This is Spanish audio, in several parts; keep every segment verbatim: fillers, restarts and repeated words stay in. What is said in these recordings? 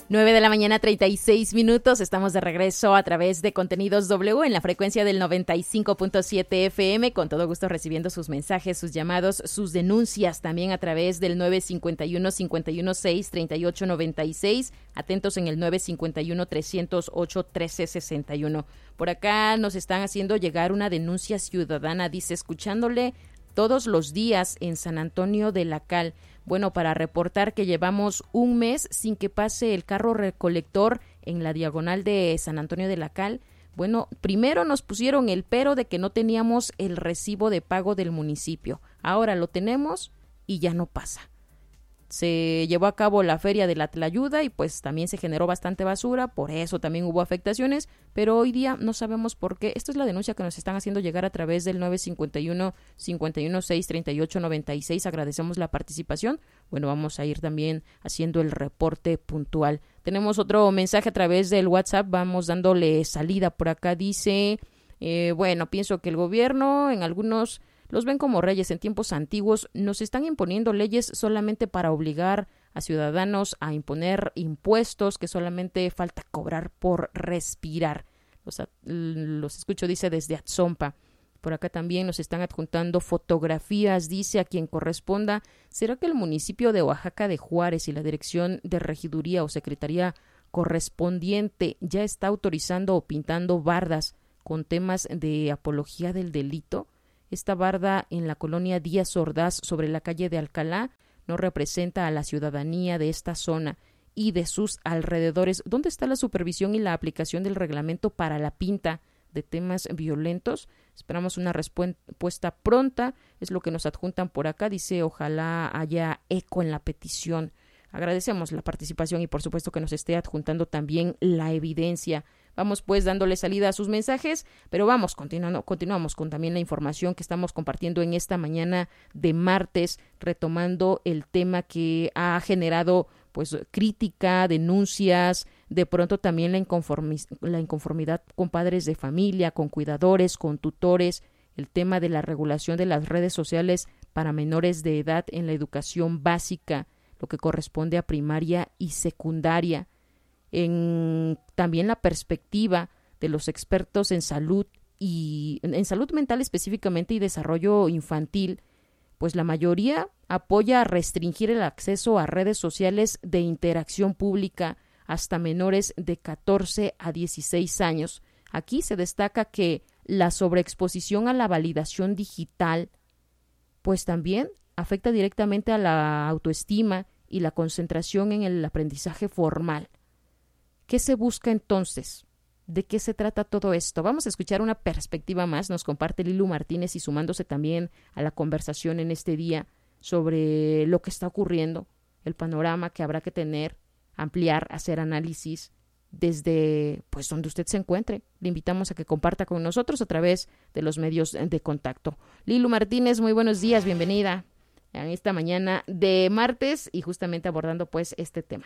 nueve de la mañana, treinta y seis minutos. Estamos de regreso a través de Contenidos W en la frecuencia del noventa y cinco punto siete F M. Con todo gusto recibiendo sus mensajes, sus llamados, sus denuncias también a través del nueve cinco uno, cinco uno seis, tres ocho nueve seis. Atentos en el nueve cinco uno, tres cero ocho, uno tres seis uno. Por acá nos están haciendo llegar una denuncia ciudadana. Dice, escuchándole todos los días en San Antonio de la Cal. Bueno, para reportar que llevamos un mes sin que pase el carro recolector en la diagonal de San Antonio de la Cal. Bueno, primero nos pusieron el pero de que no teníamos el recibo de pago del municipio. Ahora lo tenemos y ya no pasa. Se llevó a cabo la feria de la Tlayuda y pues también se generó bastante basura, por eso también hubo afectaciones, pero hoy día no sabemos por qué. Esta es la denuncia que nos están haciendo llegar a través del nueve cinco uno, cinco uno seis, tres ocho nueve seis. Agradecemos la participación. Bueno, vamos a ir también haciendo el reporte puntual. Tenemos otro mensaje a través del WhatsApp, vamos dándole salida. Por acá dice, eh, bueno, pienso que el gobierno en algunos los ven como reyes. En tiempos antiguos nos están imponiendo leyes solamente para obligar a ciudadanos a imponer impuestos que solamente falta cobrar por respirar. Los, los escucho, dice, desde Atzompa. Por acá también nos están adjuntando fotografías, dice a quien corresponda. ¿Será que el municipio de Oaxaca de Juárez y la dirección de regiduría o secretaría correspondiente ya está autorizando o pintando bardas con temas de apología del delito? Esta barda en la colonia Díaz Ordaz sobre la calle de Alcalá no representa a la ciudadanía de esta zona y de sus alrededores. ¿Dónde está la supervisión y la aplicación del reglamento para la pinta de temas violentos? Esperamos una respuesta pronta, es lo que nos adjuntan por acá. Dice, ojalá haya eco en la petición. Agradecemos la participación y por supuesto que nos esté adjuntando también la evidencia. Vamos pues dándole salida a sus mensajes, pero vamos, continuando, continuamos con también la información que estamos compartiendo en esta mañana de martes, retomando el tema que ha generado pues crítica, denuncias, de pronto también la, inconformi- la inconformidad con padres de familia, con cuidadores, con tutores, el tema de la regulación de las redes sociales para menores de edad en la educación básica, lo que corresponde a primaria y secundaria. En también la perspectiva de los expertos en salud y en salud mental específicamente y desarrollo infantil, pues la mayoría apoya a restringir el acceso a redes sociales de interacción pública hasta menores de catorce a dieciséis años. Aquí se destaca que la sobreexposición a la validación digital pues también afecta directamente a la autoestima y la concentración en el aprendizaje formal. ¿Qué se busca entonces? ¿De qué se trata todo esto? Vamos a escuchar una perspectiva más. Nos comparte Lilu Martínez y sumándose también a la conversación en este día sobre lo que está ocurriendo, el panorama que habrá que tener, ampliar, hacer análisis desde pues donde usted se encuentre. Le invitamos a que comparta con nosotros a través de los medios de contacto. Lilu Martínez, muy buenos días, bienvenida en esta mañana de martes y justamente abordando pues este tema.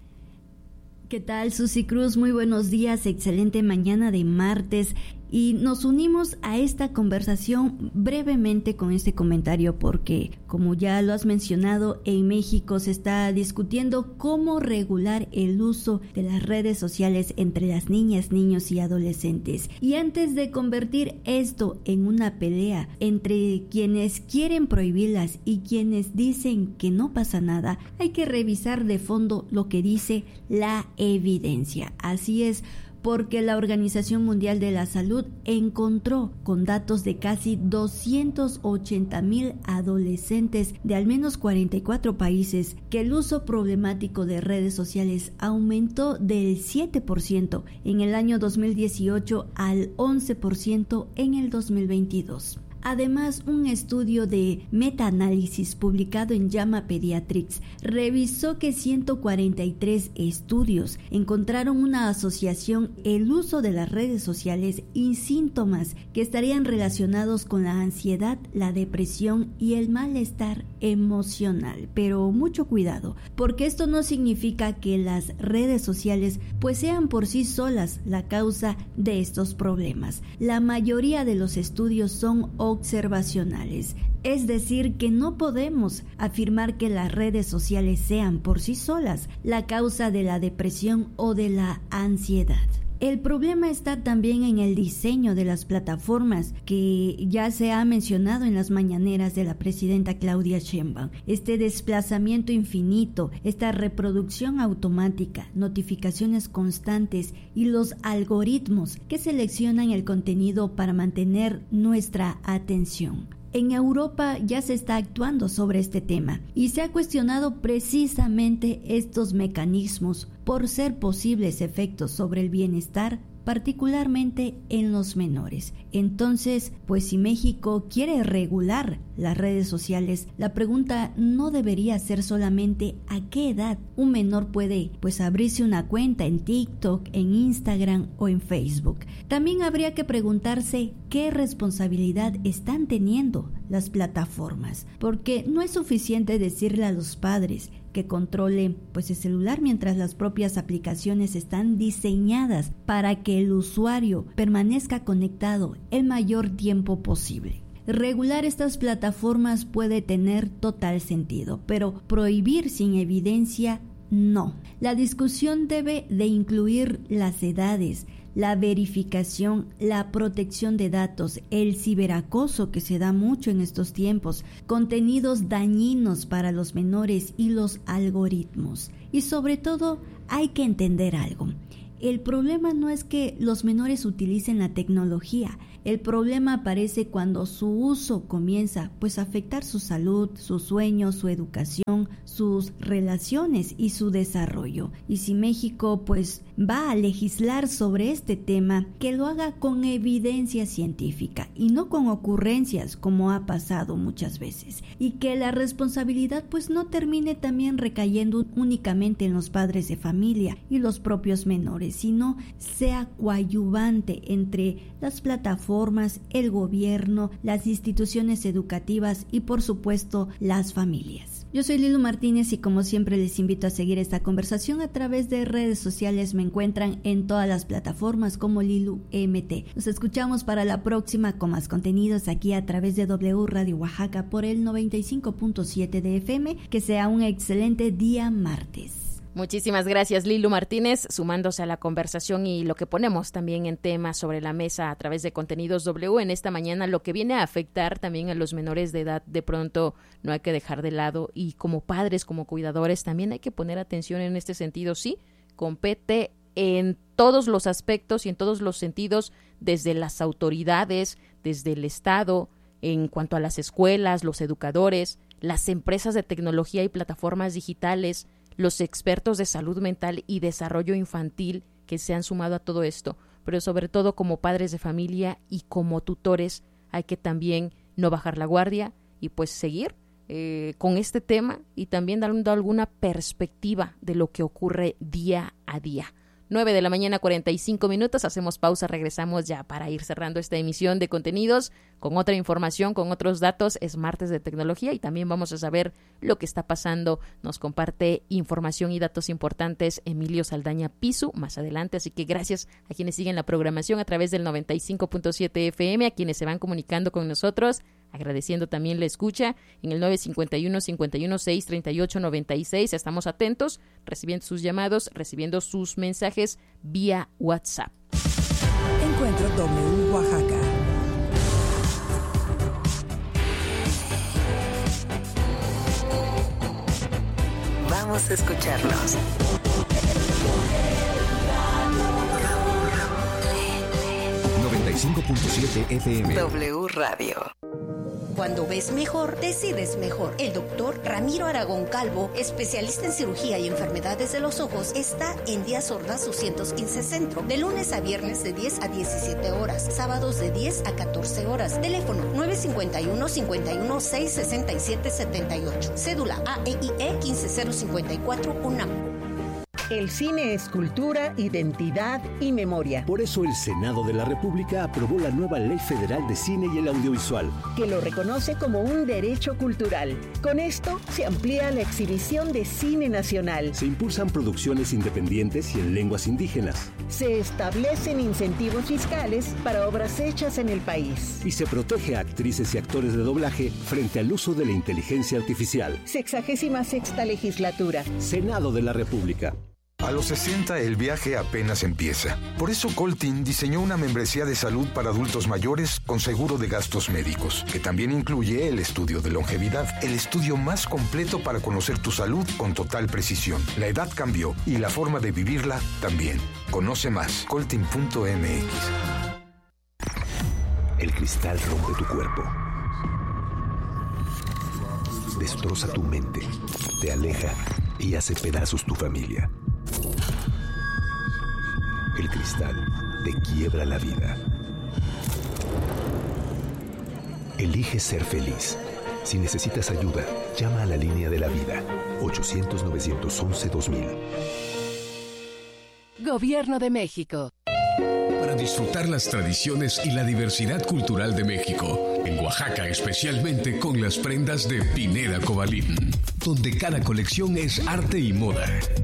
¿Qué tal, Susi Cruz? Muy buenos días, excelente mañana de martes. Y nos unimos a esta conversación brevemente con este comentario porque, como ya lo has mencionado, en México se está discutiendo cómo regular el uso de las redes sociales entre las niñas, niños y adolescentes. Y antes de convertir esto en una pelea entre quienes quieren prohibirlas y quienes dicen que no pasa nada, hay que revisar de fondo lo que dice la evidencia. Así es, porque la Organización Mundial de la Salud encontró con datos de casi doscientos ochenta mil adolescentes de al menos cuarenta y cuatro países que el uso problemático de redes sociales aumentó del siete por ciento en el año dos mil dieciocho al once por ciento en el dos mil veintidós. Además, un estudio de metaanálisis publicado en JAMA Pediatrics revisó que ciento cuarenta y tres estudios encontraron una asociación el uso de las redes sociales y síntomas que estarían relacionados con la ansiedad, la depresión y el malestar emocional. Pero mucho cuidado, porque esto no significa que las redes sociales pues sean por sí solas la causa de estos problemas. La mayoría de los estudios son observacionales. Es decir, que no podemos afirmar que las redes sociales sean por sí solas la causa de la depresión o de la ansiedad. El problema está también en el diseño de las plataformas que ya se ha mencionado en las mañaneras de la presidenta Claudia Sheinbaum. Este desplazamiento infinito, esta reproducción automática, notificaciones constantes y los algoritmos que seleccionan el contenido para mantener nuestra atención. En Europa ya se está actuando sobre este tema y se ha cuestionado precisamente estos mecanismos por ser posibles efectos sobre el bienestar, particularmente en los menores. Entonces, pues si México quiere regular las redes sociales, la pregunta no debería ser solamente a qué edad un menor puede pues abrirse una cuenta en TikTok, en Instagram o en Facebook. También habría que preguntarse qué responsabilidad están teniendo las plataformas, porque no es suficiente decirle a los padres que controlen pues el celular mientras las propias aplicaciones están diseñadas para que el usuario permanezca conectado el mayor tiempo posible. Regular estas plataformas puede tener total sentido, pero prohibir sin evidencia no. La discusión debe de incluir las edades, la verificación, la protección de datos, el ciberacoso que se da mucho en estos tiempos, contenidos dañinos para los menores y los algoritmos. Y sobre todo, hay que entender algo. El problema no es que los menores utilicen la tecnología. El problema aparece cuando su uso comienza pues a afectar su salud, sus sueños, su educación, sus relaciones y su desarrollo. Y si México pues va a legislar sobre este tema, que lo haga con evidencia científica y no con ocurrencias como ha pasado muchas veces. Y que la responsabilidad pues no termine también recayendo únicamente en los padres de familia y los propios menores, sino sea coadyuvante entre las plataformas, el gobierno, las instituciones educativas y por supuesto las familias. Yo soy Lilu Martínez y como siempre les invito a seguir esta conversación a través de redes sociales. Me encuentran en todas las plataformas como Lilu M T. Nos escuchamos para la próxima con más contenidos aquí a través de W Radio Oaxaca por el noventa y cinco punto siete de F M. Que sea un excelente día martes. Muchísimas gracias, Lilu Martínez, sumándose a la conversación y lo que ponemos también en tema sobre la mesa a través de Contenidos W en esta mañana, lo que viene a afectar también a los menores de edad, de pronto no hay que dejar de lado y como padres, como cuidadores, también hay que poner atención en este sentido. Sí, compete en todos los aspectos y en todos los sentidos, desde las autoridades, desde el Estado, en cuanto a las escuelas, los educadores, las empresas de tecnología y plataformas digitales, los expertos de salud mental y desarrollo infantil que se han sumado a todo esto, pero sobre todo como padres de familia y como tutores hay que también no bajar la guardia y pues seguir eh, con este tema y también dando alguna perspectiva de lo que ocurre día a día. nueve de la mañana, cuarenta y cinco minutos, hacemos pausa, regresamos ya para ir cerrando esta emisión de Contenidos con otra información, con otros datos. Es martes de tecnología y también vamos a saber lo que está pasando. Nos comparte información y datos importantes Emilio Saldaña Pisu más adelante, así que gracias a quienes siguen la programación a través del noventa y cinco punto siete F M, a quienes se van comunicando con nosotros, agradeciendo también la escucha en el nueve cinco uno, cinco uno seis, tres ocho nueve seis. Estamos atentos, recibiendo sus llamados, recibiendo sus mensajes vía WhatsApp. Encuentro W Oaxaca. Vamos a escucharnos. noventa y cinco punto siete F M. W Radio. Cuando ves mejor, decides mejor. El doctor Ramiro Aragón Calvo, especialista en cirugía y enfermedades de los ojos, está en Díaz Ordaz doscientos quince Centro, de lunes a viernes de diez a diecisiete horas, sábados de diez a catorce horas. Teléfono nueve cinco uno, cinco uno seis, seis siete siete ocho. Cédula A E I E uno cinco cero cinco cuatro UNAM. El cine es cultura, identidad y memoria. Por eso el Senado de la República aprobó la nueva Ley Federal de Cine y el Audiovisual, que lo reconoce como un derecho cultural. Con esto se amplía la exhibición de cine nacional. Se impulsan producciones independientes y en lenguas indígenas. Se establecen incentivos fiscales para obras hechas en el país. Y se protege a actrices y actores de doblaje frente al uso de la inteligencia artificial. Sexagésima sexta legislatura. Senado de la República. A los sesenta el viaje apenas empieza. Por eso Coltin diseñó una membresía de salud para adultos mayores con seguro de gastos médicos, que también incluye el estudio de longevidad, el estudio más completo para conocer tu salud con total precisión. La edad cambió y la forma de vivirla también. Conoce más, coltin punto m x. El cristal rompe tu cuerpo. Destroza tu mente, te aleja y hace pedazos tu familia. El cristal te quiebra la vida. Elige ser feliz. Si necesitas ayuda, llama a la línea de la vida. ochocientos, novecientos once, dos mil. Gobierno de México. Para disfrutar las tradiciones y la diversidad cultural de México, en Oaxaca especialmente con las prendas de Pineda Cobalín, donde cada colección es arte y moda.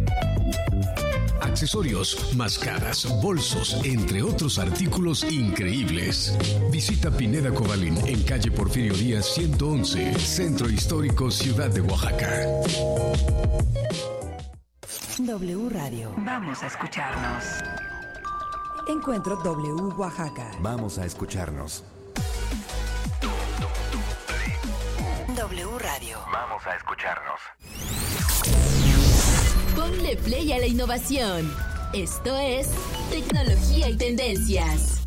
Accesorios, máscaras, bolsos, entre otros artículos increíbles. Visita Pineda Cobalín en calle Porfirio Díaz ciento once, Centro Histórico, Ciudad de Oaxaca. W Radio. Vamos a escucharnos. Encuentro W Oaxaca. Vamos a escucharnos. W Radio. Vamos a escucharnos. Ponle play a la innovación. Esto es Tecnología y Tendencias.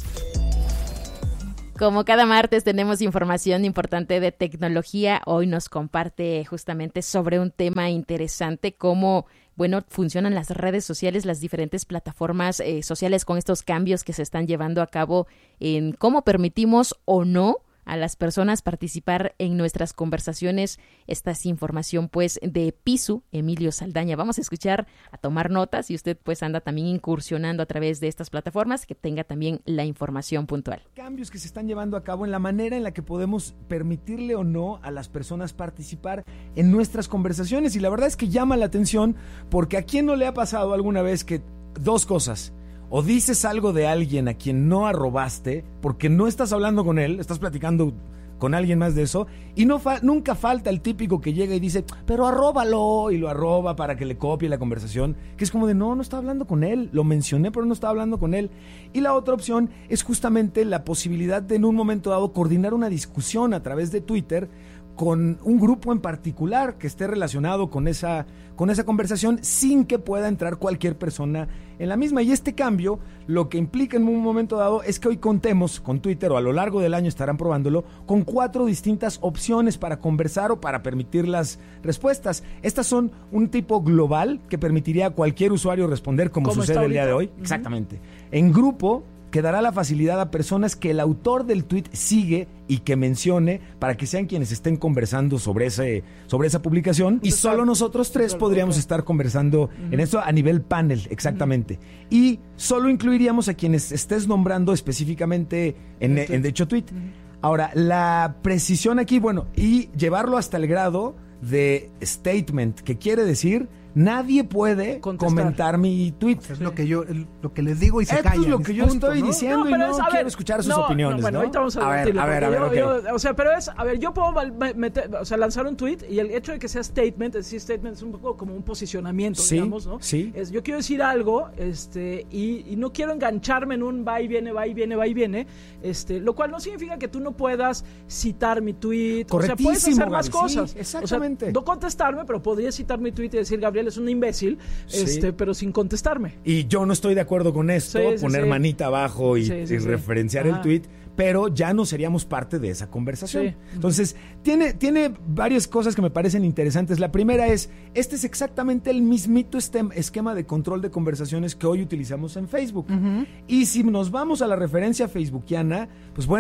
Como cada martes tenemos información importante de tecnología, hoy nos comparte justamente sobre un tema interesante, cómo, bueno, funcionan las redes sociales, las diferentes plataformas eh, sociales con estos cambios que se están llevando a cabo en cómo permitimos o no a las personas participar en nuestras conversaciones. Esta es información pues de Pisu, Emilio Saldaña. Vamos a escuchar, a tomar notas, y usted pues anda también incursionando a través de estas plataformas, que tenga también la información puntual. Cambios que se están llevando a cabo en la manera en la que podemos permitirle o no a las personas participar en nuestras conversaciones, y la verdad es que llama la atención, porque ¿a quién no le ha pasado alguna vez que dos cosas? O dices algo de alguien a quien no arrobaste, porque no estás hablando con él, estás platicando con alguien más de eso, y no fa- nunca falta el típico que llega y dice, pero arróbalo, y lo arroba para que le copie la conversación, que es como de, no, no estaba hablando con él, lo mencioné, pero no estaba hablando con él. Y la otra opción es justamente la posibilidad de en un momento dado coordinar una discusión a través de Twitter con un grupo en particular que esté relacionado con esa, con esa conversación, sin que pueda entrar cualquier persona en la misma. Y este cambio lo que implica en un momento dado es que hoy contemos con Twitter, o a lo largo del año estarán probándolo, con cuatro distintas opciones para conversar o para permitir las respuestas. Estas son un tipo global que permitiría a cualquier usuario responder como sucede el día de hoy. Uh-huh. Exactamente. En grupo, que dará la facilidad a personas que el autor del tweet sigue y que mencione, para que sean quienes estén conversando sobre ese sobre esa publicación, y solo nosotros tres podríamos estar conversando uh-huh. en esto a nivel panel, exactamente. Uh-huh. Y solo incluiríamos a quienes estés nombrando específicamente en, en, en dicho tweet. Uh-huh. Ahora, la precisión aquí, bueno, y llevarlo hasta el grado de statement, que quiere decir nadie puede contestar. Comentar mi tweet. Es sí. lo que yo lo que les digo y se Esto callan. Es lo que yo punto, estoy ¿no? diciendo no, y no es, quiero ver, escuchar sus no, opiniones. No, bueno, ¿no? ahorita vamos a, a ver, a ver, a ver, yo, okay. yo, o sea, pero es, a ver, yo puedo meter, o sea, lanzar un tweet, y el hecho de que sea statement, es decir, statement es un poco como un posicionamiento, sí, digamos, ¿no? Sí. Es, yo quiero decir algo, este, y, y no quiero engancharme en un va y viene, va y viene, va y viene, este, lo cual no significa que tú no puedas citar mi tweet, o sea, puedes hacer Gaby, más cosas. Sí, exactamente. O sea, no contestarme, pero podría citar mi tweet y decir, Gabriel es un imbécil, sí. este, pero sin contestarme. Y yo no estoy de acuerdo con esto, sí, sí, poner sí. manita abajo y, sí, sí, y sí. referenciar Ajá. el tweet, pero ya no seríamos parte de esa conversación. Sí. Entonces, tiene, tiene varias cosas que me parecen interesantes. La primera es, este es exactamente el mismito esquema de control de conversaciones que hoy utilizamos en Facebook. Uh-huh. Y si nos vamos a la referencia facebookiana, pues bueno,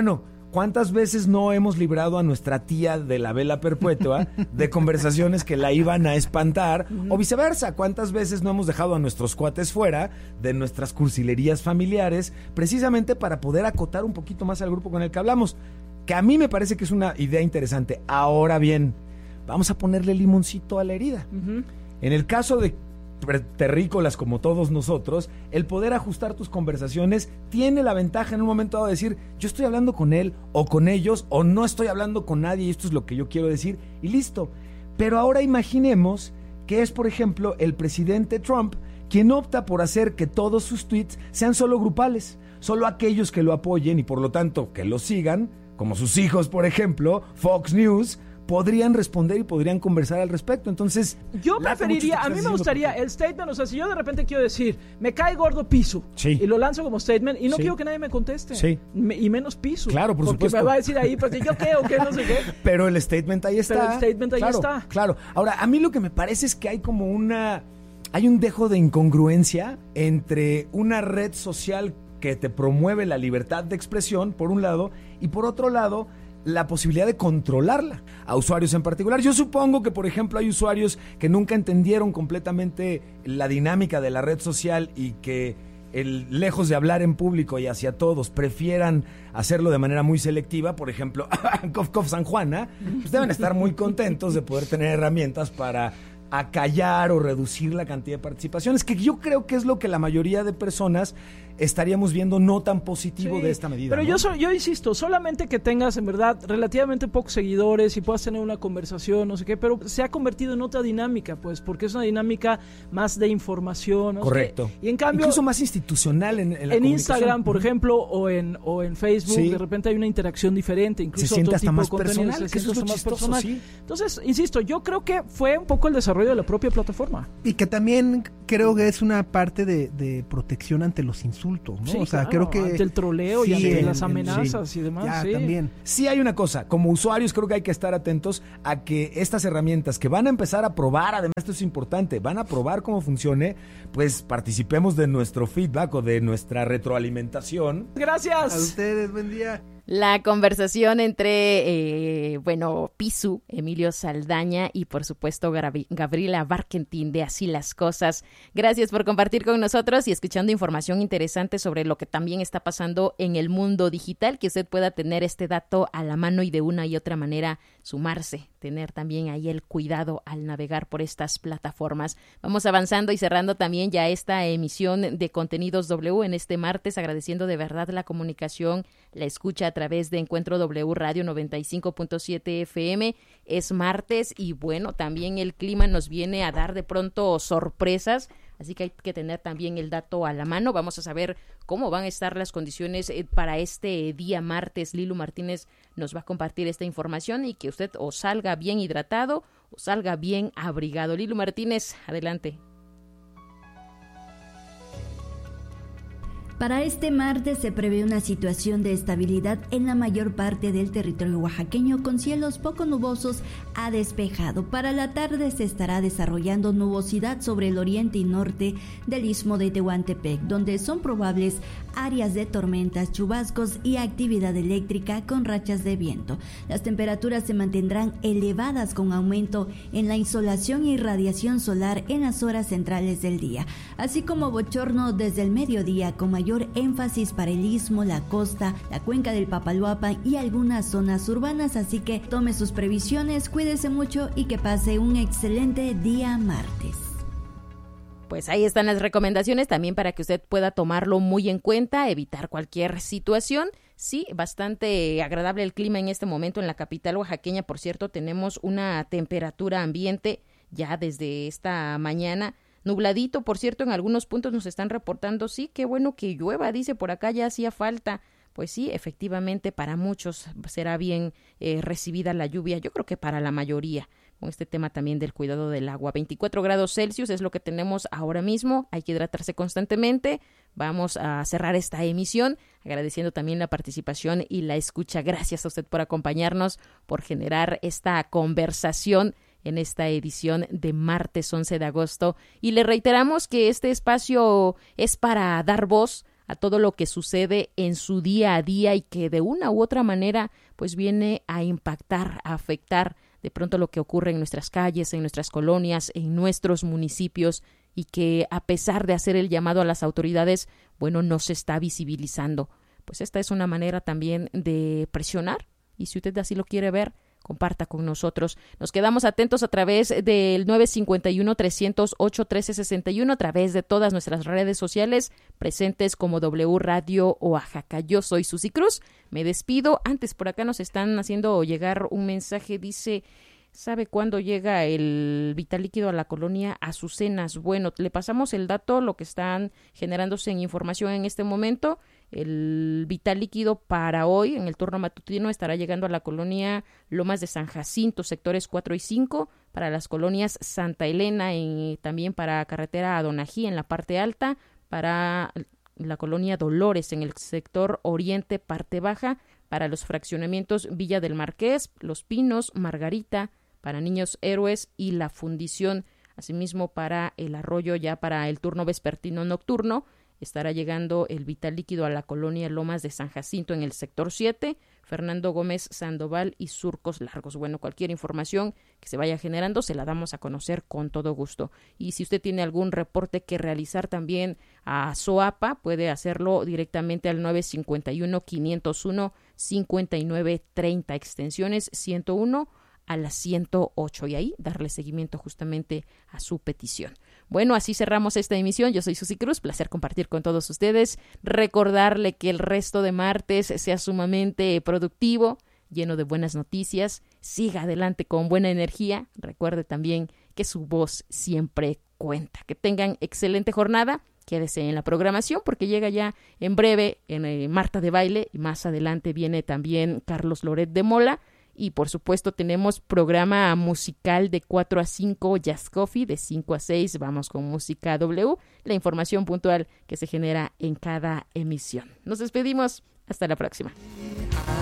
¿Cuántas veces no hemos librado a nuestra tía de la vela perpetua de conversaciones que la iban a espantar? O viceversa, ¿cuántas veces no hemos dejado a nuestros cuates fuera de nuestras cursilerías familiares precisamente para poder acotar un poquito más al grupo con el que hablamos? Que a mí me parece que es una idea interesante. Ahora bien, vamos a ponerle limoncito a la herida. Uh-huh. En el caso de terrícolas como todos nosotros, el poder ajustar tus conversaciones tiene la ventaja en un momento dado de decir, yo estoy hablando con él o con ellos o no estoy hablando con nadie y esto es lo que yo quiero decir y listo. Pero ahora imaginemos que es, por ejemplo, el presidente Trump quien opta por hacer que todos sus tweets sean solo grupales, solo aquellos que lo apoyen y por lo tanto que lo sigan, como sus hijos, por ejemplo, Fox News, podrían responder y podrían conversar al respecto. Entonces, yo preferiría, a mí me gustaría porque... el statement, o sea, si yo de repente quiero decir, me cae gordo Piso, sí. y lo lanzo como statement, y no sí. quiero que nadie me conteste, sí. me, y menos Piso. Claro, por porque supuesto. Porque me va a decir ahí, pues, yo qué o qué, no sé qué. Pero el statement ahí está. Pero el statement ahí claro, está. Claro, ahora, a mí lo que me parece es que hay como una, hay un dejo de incongruencia entre una red social que te promueve la libertad de expresión, por un lado, y por otro lado, la posibilidad de controlarla a usuarios en particular. Yo supongo que, por ejemplo, hay usuarios que nunca entendieron completamente la dinámica de la red social y que el, lejos de hablar en público y hacia todos, prefieran hacerlo de manera muy selectiva. Por ejemplo, Cof Cof San Juana, pues deben estar muy contentos de poder tener herramientas para acallar o reducir la cantidad de participaciones, que yo creo que es lo que la mayoría de personas estaríamos viendo no tan positivo sí, de esta medida. Pero ¿no? yo, so, yo insisto, solamente que tengas en verdad relativamente pocos seguidores y puedas tener una conversación, no sé qué, pero se ha convertido en otra dinámica, pues, porque es una dinámica más de información. ¿no? Correcto. Y en cambio, incluso más institucional en, en la en Instagram, por ejemplo, o en, o en Facebook, sí. de repente hay una interacción diferente, incluso se siente otro hasta tipo más de contenido, personal, se que eso es lo más chistoso, personal. Sí. Entonces, insisto, yo creo que fue un poco el desarrollo de la propia plataforma. Y que también creo que es una parte de, de protección ante los insultos, ¿no? Sí, o sea, claro, creo que ante el troleo sí, y ante en, las en, amenazas sí. y demás. Ya, sí. también. Sí hay una cosa, como usuarios creo que hay que estar atentos a que estas herramientas que van a empezar a probar, además esto es importante, van a probar cómo funcione, pues participemos de nuestro feedback o de nuestra retroalimentación. Gracias. A ustedes, buen día. La conversación entre, eh, bueno, Pisu, Emilio Saldaña y por supuesto Gabi- Gabriela Barkentin de Así las Cosas. Gracias por compartir con nosotros y escuchando información interesante sobre lo que también está pasando en el mundo digital, que usted pueda tener este dato a la mano y de una y otra manera sumarse, tener también ahí el cuidado al navegar por estas plataformas. Vamos avanzando y cerrando también ya esta emisión de Contenidos W en este martes, agradeciendo de verdad la comunicación, la escucha a través de Encuentro W Radio noventa y cinco punto siete F M. Es martes y bueno, también el clima nos viene a dar de pronto sorpresas, así que hay que tener también el dato a la mano. Vamos a saber cómo van a estar las condiciones para este día martes. Lilu Martínez nos va a compartir esta información y que usted o salga bien hidratado o salga bien abrigado. Lilu Martínez, adelante. Para este martes se prevé una situación de estabilidad en la mayor parte del territorio oaxaqueño con cielos poco nubosos a despejado. Para la tarde se estará desarrollando nubosidad sobre el oriente y norte del istmo de Tehuantepec, donde son probables áreas de tormentas, chubascos y actividad eléctrica con rachas de viento. Las temperaturas se mantendrán elevadas con aumento en la insolación y radiación solar en las horas centrales del día, así como bochorno desde el mediodía con mayor énfasis para el istmo, la costa, la cuenca del Papaloapan y algunas zonas urbanas, así que tome sus previsiones, cuídese mucho y que pase un excelente día martes. Pues ahí están las recomendaciones también para que usted pueda tomarlo muy en cuenta, evitar cualquier situación. Sí, bastante agradable el clima en este momento en la capital oaxaqueña. Por cierto, tenemos una temperatura ambiente ya desde esta mañana. Nubladito, por cierto, en algunos puntos nos están reportando, sí, qué bueno que llueva, dice por acá, ya hacía falta. Pues sí, efectivamente, para muchos será bien eh, recibida la lluvia, yo creo que para la mayoría, con este tema también del cuidado del agua. veinticuatro grados Celsius es lo que tenemos ahora mismo, hay que hidratarse constantemente. Vamos a cerrar esta emisión agradeciendo también la participación y la escucha. Gracias a usted por acompañarnos, por generar esta conversación en esta edición de martes once de agosto. Y le reiteramos que este espacio es para dar voz a todo lo que sucede en su día a día y que de una u otra manera pues viene a impactar, a afectar de pronto lo que ocurre en nuestras calles, en nuestras colonias, en nuestros municipios, y que a pesar de hacer el llamado a las autoridades, bueno, no se está visibilizando. Pues esta es una manera también de presionar, y si usted así lo quiere ver, comparta con nosotros. Nos quedamos atentos a través del nueve cinco uno, tres cero ocho, uno tres seis uno, a través de todas nuestras redes sociales presentes como W Radio Oaxaca. Yo soy Susi Cruz, me despido. Antes, por acá nos están haciendo llegar un mensaje, dice... ¿Sabe cuándo llega el vital líquido a la colonia Azucenas? Bueno, le pasamos el dato, lo que están generándose en información en este momento. El vital líquido para hoy, en el turno matutino, estará llegando a la colonia Lomas de San Jacinto, sectores cuatro y cinco, para las colonias Santa Elena, y también para carretera a Donají en la parte alta, para la colonia Dolores en el sector oriente, parte baja, para los fraccionamientos Villa del Marqués, Los Pinos, Margarita, para Niños Héroes y La Fundición. Asimismo, para el Arroyo, ya para el turno vespertino nocturno, estará llegando el vital líquido a la colonia Lomas de San Jacinto en el sector siete, Fernando Gómez Sandoval y Surcos Largos. Bueno, cualquier información que se vaya generando se la damos a conocer con todo gusto. Y si usted tiene algún reporte que realizar también a SOAPA, puede hacerlo directamente al nueve cinco uno, cinco cero uno, cinco nueve tres cero, extensiones ciento uno a las ciento ocho, y ahí darle seguimiento justamente a su petición. Bueno, así cerramos esta emisión. Yo soy Susi Cruz, placer compartir con todos ustedes. Recordarle que el resto de martes sea sumamente productivo, lleno de buenas noticias. Siga adelante con buena energía. Recuerde también que su voz siempre cuenta. Que tengan excelente jornada. Quédese en la programación porque llega ya en breve en eh, Marta de Baile, y más adelante viene también Carlos Loret de Mola. Y por supuesto tenemos programa musical de cuatro a cinco, Jazz Coffee, de cinco a seis, vamos con música W, la información puntual que se genera en cada emisión. Nos despedimos, hasta la próxima.